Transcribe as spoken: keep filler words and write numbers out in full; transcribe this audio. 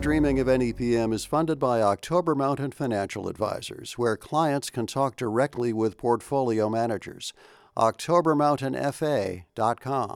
streaming of N E P M is funded by October Mountain Financial Advisors, where clients can talk directly with portfolio managers. october mountain f a dot com